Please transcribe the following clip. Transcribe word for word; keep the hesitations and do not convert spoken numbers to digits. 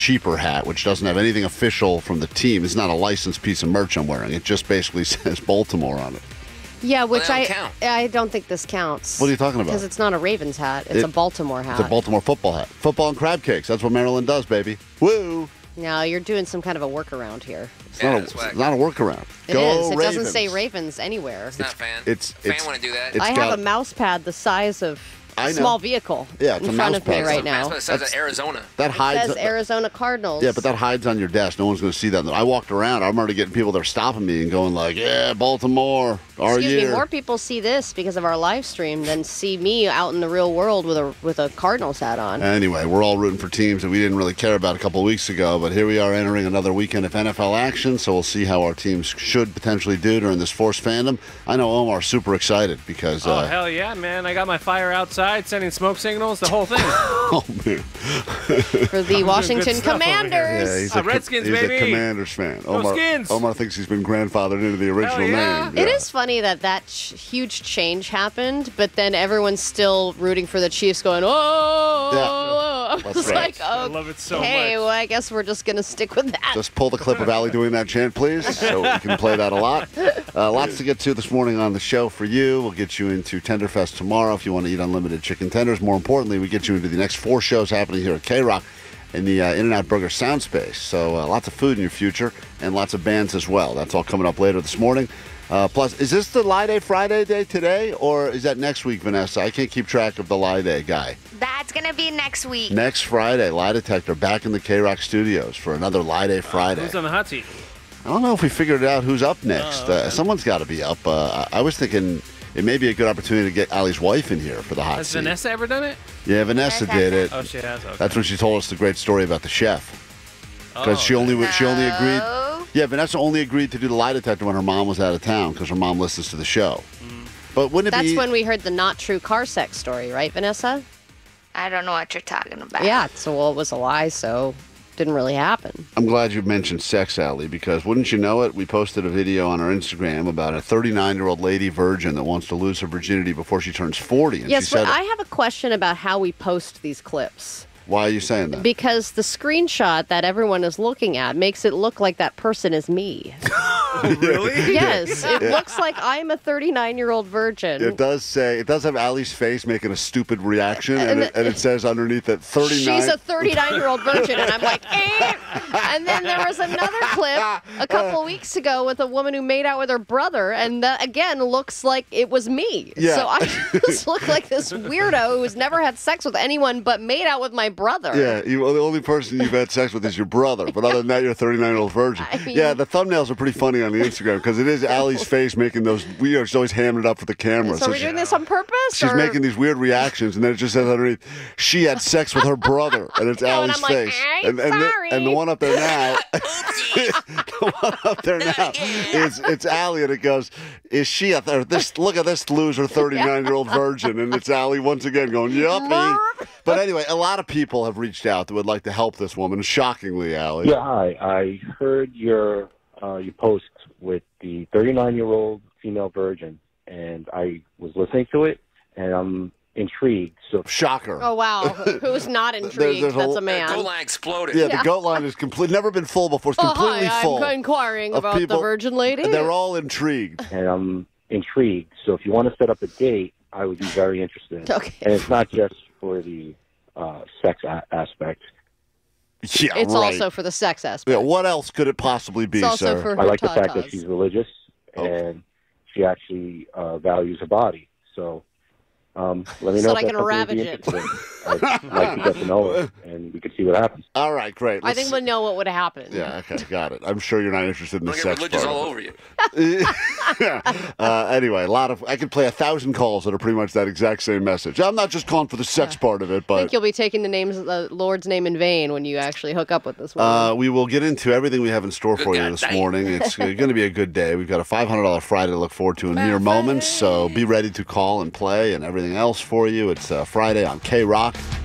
cheaper hat, which doesn't have anything official from the team. It's not a licensed piece of merch I'm wearing. It just basically says Baltimore on it. Yeah, which well, I count. I don't think this counts. What are you talking about? Because it's not a Ravens hat. It's It- a Baltimore hat. It's a Baltimore football hat. Football and crab cakes. That's what Maryland does, baby. Woo! No, you're doing some kind of a workaround here. It's, Yeah, not, a, that's whack. it's not a workaround. It Go is. It Ravens. doesn't say Ravens anywhere. It's not fan. it's- fan it's- want to do that. it's I got- have a mouse pad the size of I a know. small vehicle Yeah, it's in a front mouse of me pad. right now. That's what it says at Arizona. That It hides. says Arizona Cardinals. Yeah, but that hides on your desk. No one's going to see that. I walked around. I'm already getting people that are stopping me and going like, "Yeah, Baltimore, our Excuse year." me, more people see this because of our live stream than see me out in the real world with a with a Cardinals hat on. Anyway, we're all rooting for teams that we didn't really care about a couple of weeks ago, but here we are entering another weekend of N F L action, so we'll see how our teams should potentially do during this forced fandom. I know Omar's super excited because... Oh, Uh, hell yeah, man. I got my fire outside, sending smoke signals, the whole thing. oh, man. For the Washington stuff over here. Commanders. Yeah, he's, Uh, a, Redskins, he's baby. a Commanders fan. Go Omar, Skins. Omar thinks he's been grandfathered into the original yeah. name. It Yeah. is funny that that ch- huge change happened, but then everyone's still rooting for the Chiefs going, oh, Yeah. I That's was right. like, oh, I love it so okay, much. well, I guess we're just going to stick with that. Just pull the clip of Allie doing that chant, please, so we can play that a lot. Uh, lots to get to this morning on the show for you. We'll get you into Tenderfest tomorrow if you want to eat unlimited chicken tenders. More importantly, we get you into the next four shows happening here at K-Rock in the uh, In-N-Out Burger sound space. So uh, lots of food in your future and lots of bands as well. That's all coming up later this morning. Uh, plus, is this the Lie Day Friday day today, or is that next week, Vanessa? I can't keep track of the Lie Day guy. That's going to be next week. Next Friday, Lie Detector back in the K-Rock studios for another Lie Day Friday. Who's on the hot seat? I don't know if we figured out who's up next. Oh, okay. uh, someone's got to be up. Uh, I I was thinking it may be a good opportunity to get Allie's wife in here for the hot Has seat. Vanessa ever done it? Yeah, Vanessa Vanessa. did it. Oh, she has. Okay. That's when she told us the great story about the chef. Because Oh, she only she only agreed. No. Yeah, Vanessa only agreed to do the lie detector when her mom was out of town because her mom listens to the show. But wouldn't it That's be? when we heard the not true car sex story, right, Vanessa? I don't know what you're talking about. Yeah, so well, it was a lie, so didn't really happen. I'm glad you mentioned sex, Allie, because wouldn't you know it, we posted a video on our Instagram about a thirty-nine-year-old lady virgin that wants to lose her virginity before she turns forty. And Yes, she said, but I have a question about how we post these clips. why are you saying that? Because the screenshot that everyone is looking at makes it look like that person is me. really? Yes, it looks like I'm a thirty-nine-year-old virgin. It does say, it does have Allie's face making a stupid reaction, and, And it, and it says underneath that thirty-nine. She's a thirty-nine-year-old virgin, and I'm like, eh. And then there was another clip a couple weeks ago with a woman who made out with her brother, and that again looks like it was me. Yeah. So I just look like this weirdo who's never had sex with anyone but made out with my brother. Yeah, you, well, the only person you've had sex with is your brother, but other than that, you're a thirty-nine-year-old virgin. I mean- yeah, the thumbnails are pretty funny on the Instagram because it is Allie's face making those. We are always hamming it up for the camera. So, are we she- doing this on purpose? She's or? making these weird reactions, and then it just says underneath, "She had sex with her brother," and it's know, and Allie's I'm like, face. "I'm and, and, the, sorry." and the one up there now, the one up there now is it's Allie, and it goes, "Is she a th- this? Look at this loser, thirty-nine-year-old virgin," and it's Allie once again going, "Yuppie." But anyway, a lot of people have reached out that would like to help this woman. Shockingly, Allie. Yeah, hi. I heard your uh, your post with the thirty-nine-year-old female virgin, and I was listening to it, and I'm intrigued. So, Shocker. Oh, wow. Who's not intrigued? there's a- That's a Goal man. line exploded. Yeah, the goat line is complete. Never been full before. It's Oh, completely hi, full. I'm inquiring of about people. the virgin lady. They're all intrigued. and I'm intrigued. So, if you want to set up a date, I would be very interested. Okay. And it's not just for the uh, sex a- aspect. Yeah, It's right. also for the sex aspect. Yeah, what else could it possibly be, It's also sir? for I her like the fact that tatas. she's religious Oh. and she actually uh, values her body. So, um, let me So know I if can that's something you'd be ravage it. interested in. I'd like to get to know her, and we could see what happens. All right, great. I Let's- think we'll know what would happen. Yeah, okay, got it. I'm sure you're not interested in the Don't get sex religious part all of over you. it. Yeah. uh, anyway, a lot of I could play a thousand calls that are pretty much that exact same message. I'm not just calling for the sex part of it, I think but you'll be taking the names of the Lord's name in vain when you actually hook up with this woman. uh, we will get into everything we have in store Good for you God, this dang. morning. It's going to be a good day. We've got a five hundred dollars Friday to look forward to in mere moments, so be ready to call and play and everything else for you. It's uh, Friday on K-Rock.